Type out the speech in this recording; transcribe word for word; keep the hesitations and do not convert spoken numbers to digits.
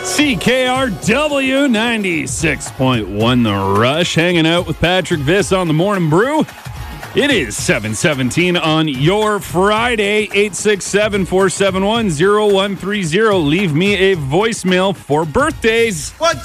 C K R W ninety-six point one The Rush, hanging out with Patrick Viss on the Morning Brew. It is seven seventeen on your Friday. Eight six seven, four seven one, zero one three zero. Leave me a voicemail for birthdays. What